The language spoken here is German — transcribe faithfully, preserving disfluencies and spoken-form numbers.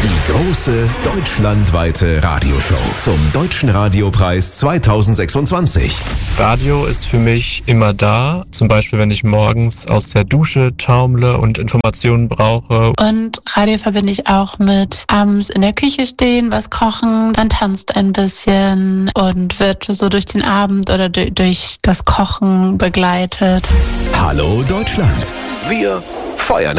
Die große deutschlandweite Radioshow zum Deutschen Radiopreis zweitausendsechsundzwanzig. Radio ist für mich immer da, zum Beispiel wenn ich morgens aus der Dusche taumle und Informationen brauche. Und Radio verbinde ich auch mit abends in der Küche stehen, was kochen, man tanzt ein bisschen und wird so durch den Abend oder durch, durch das Kochen begleitet. Hallo Deutschland, wir feuern